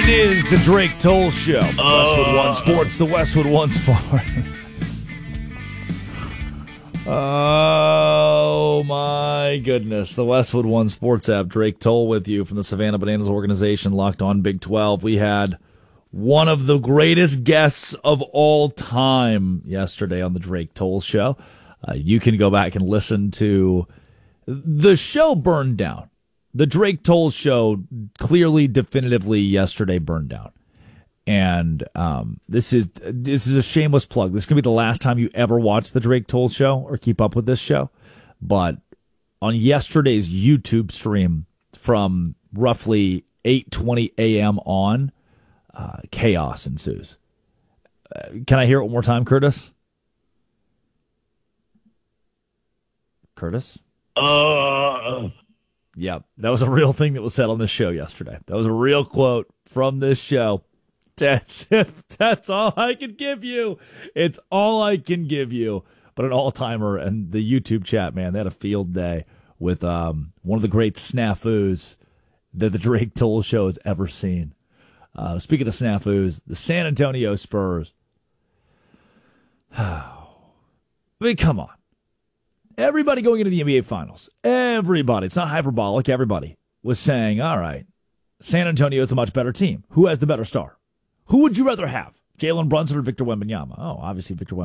is the Drake Toll Show. Westwood One Sports, the Westwood One Sport. Oh, my goodness. The Westwood One Sports app. Drake Toll with you from the Savannah Bananas organization, Locked On Big 12. We had one of the greatest guests of all time yesterday on the Drake Toll Show. You can go back and listen to the show burned down. The Drake Toll Show clearly, definitively yesterday burned down. And this is a shameless plug. This is going to be the last time you ever watch the Drake Toll Show or keep up with this show. But on yesterday's YouTube stream from roughly 8:20 a.m. on, chaos ensues. Can I hear it one more time, Curtis? Curtis? Yeah, that was a real thing that was said on this show yesterday. That was a real quote from this show. That's all I can give you. It's all I can give you. But an all-timer, and the YouTube chat, man, they had a field day with one of the great snafus that the Drake Toll Show has ever seen. Speaking of snafus, the San Antonio Spurs. I mean, come on. Everybody going into the NBA Finals, everybody, it's not hyperbolic, everybody was saying, all right, San Antonio is the much better team. Who has the better star? Who would you rather have, Jalen Brunson or Victor Wembanyama? Oh, obviously Victor Wembanyama.